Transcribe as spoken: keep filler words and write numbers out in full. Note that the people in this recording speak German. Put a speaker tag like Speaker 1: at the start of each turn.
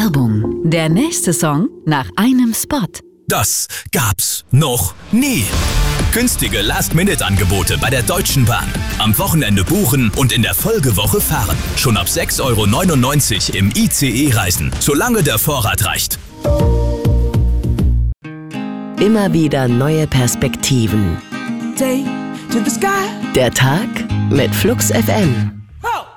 Speaker 1: Werbung. Der nächste Song nach einem Spot.
Speaker 2: Das gab's noch nie. Günstige Last-Minute-Angebote bei der Deutschen Bahn. Am Wochenende buchen und in der Folgewoche fahren. Schon ab sechs Euro neunundneunzig im I C E reisen, solange der Vorrat reicht.
Speaker 3: Immer wieder neue Perspektiven. Der Tag mit Flux F M.